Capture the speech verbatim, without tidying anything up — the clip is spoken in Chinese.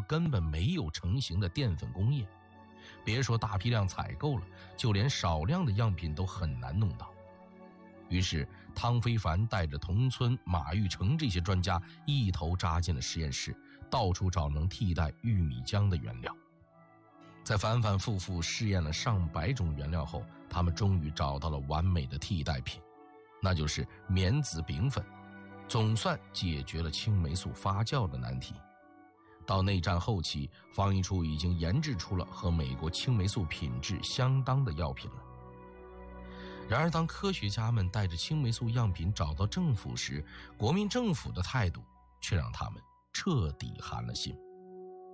根本没有成型的淀粉工业，别说大批量采购了，就连少量的样品都很难弄到。于是汤非凡带着童村、马玉成这些专家一头扎进了实验室，到处找能替代玉米浆的原料。在反反复复试验了上百种原料后，他们终于找到了完美的替代品，那就是棉籽饼粉，总算解决了青霉素发酵的难题。到内战后期，防疫处已经研制出了和美国青霉素品质相当的药品了。然而当科学家们带着青霉素样品找到政府时，国民政府的态度却让他们彻底寒了心。